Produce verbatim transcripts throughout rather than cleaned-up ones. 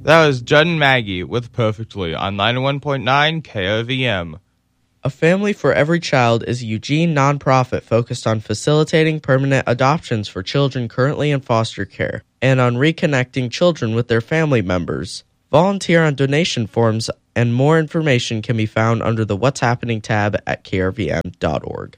That was Judd and Maggie with Perfectly on ninety-one point nine K O V M. A Family for Every Child is a Eugene nonprofit focused on facilitating permanent adoptions for children currently in foster care and on reconnecting children with their family members. Volunteer on donation forms, and more information can be found under the What's Happening tab at k r v m dot org.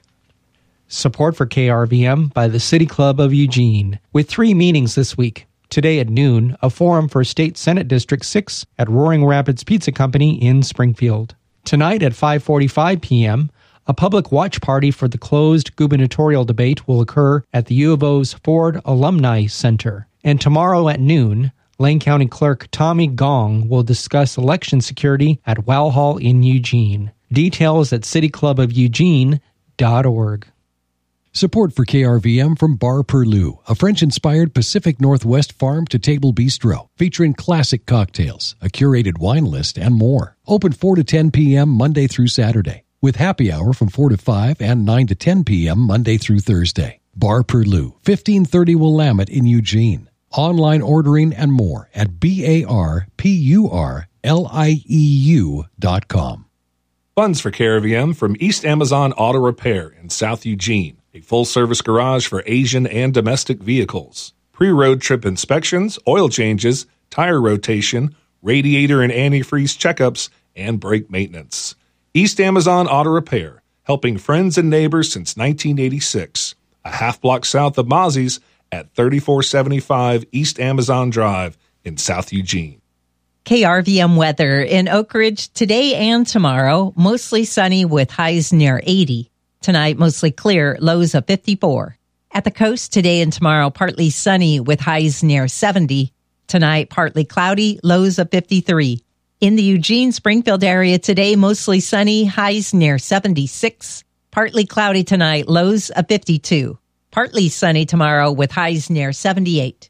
Support for K R V M by the City Club of Eugene, with three meetings this week. Today at noon, a forum for State Senate District six at Roaring Rapids Pizza Company in Springfield. Tonight at five forty-five p.m., a public watch party for the closed gubernatorial debate will occur at the U of O's Ford Alumni Center. And tomorrow at noon, Lane County Clerk Tommy Gong will discuss election security at Wow Hall in Eugene. Details at city club of eugene dot org. Support for K R V M from Bar Perlou, a French-inspired Pacific Northwest farm-to-table bistro featuring classic cocktails, a curated wine list, and more. Open four to ten p.m. Monday through Saturday, with happy hour from four to five and nine to ten p.m. Monday through Thursday. Bar Perlou, fifteen thirty Willamette in Eugene. Online ordering and more at B A R P U R L I E U dot com. Funds for K R V M from East Amazon Auto Repair in South Eugene, a full-service garage for Asian and domestic vehicles. Pre-road trip inspections, oil changes, tire rotation, radiator and antifreeze checkups, and brake maintenance. East Amazon Auto Repair, helping friends and neighbors since nineteen eighty-six. A half block south of Mozzie's at thirty-four seventy-five East Amazon Drive in South Eugene. K R V M weather in Oak Ridge today and tomorrow, mostly sunny with highs near eighty. Tonight, mostly clear, lows of fifty-four. At the coast today and tomorrow, partly sunny with highs near seventy. Tonight, partly cloudy, lows of fifty-three. In the Eugene-Springfield area today, mostly sunny, highs near seventy-six. Partly cloudy tonight, lows of fifty-two. Partly sunny tomorrow with highs near seventy-eight.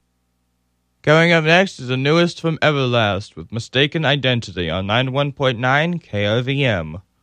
Going up next is the newest from Everlast with Mistaken Identity on ninety-one point nine K O V M.